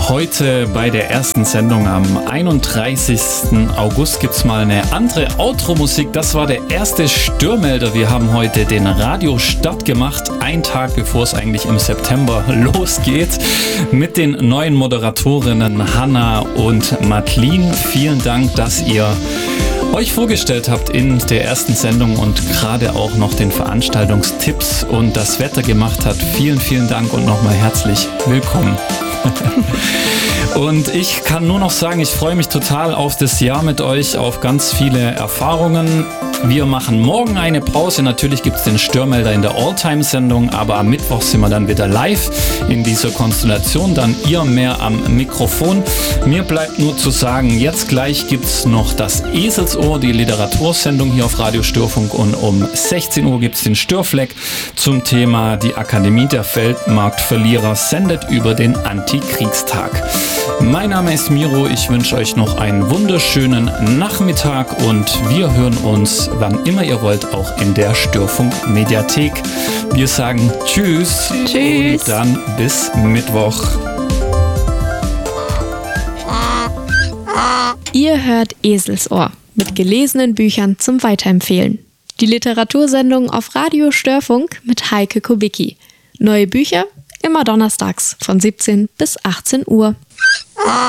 Heute bei der ersten Sendung am 31. August gibt es mal eine andere Outro-Musik. Das war der erste Störmelder. Wir haben heute den Radiostart gemacht, einen Tag bevor es eigentlich im September losgeht, mit den neuen Moderatorinnen Hanna und Madeline. Vielen Dank, dass ihr euch vorgestellt habt in der ersten Sendung und gerade auch noch den Veranstaltungstipps und das Wetter gemacht hat. Vielen, vielen Dank und nochmal herzlich willkommen. Und ich kann nur noch sagen, ich freue mich total auf das Jahr mit euch, auf ganz viele Erfahrungen. Wir machen morgen eine Pause. Natürlich gibt es den Störmelder in der Alltime-Sendung, aber am Mittwoch sind wir dann wieder live in dieser Konstellation. Dann ihr mehr am Mikrofon. Mir bleibt nur zu sagen, jetzt gleich gibt es noch das Eselsohr, die Literatursendung hier auf Radio Störfunk. Und um 16 Uhr gibt es den Störfleck zum Thema die Akademie der Weltmarktverlierer sendet über den Antikriegstag. Mein Name ist Miro. Ich wünsche euch noch einen wunderschönen Nachmittag und wir hören uns, wann immer ihr wollt, auch in der Störfunk-Mediathek. Wir sagen Tschüss. Tschüss. Und dann bis Mittwoch. Ihr hört Eselsohr mit gelesenen Büchern zum Weiterempfehlen. Die Literatursendung auf Radio Störfunk mit Heike Kubicki. Neue Bücher immer donnerstags von 17 bis 18 Uhr.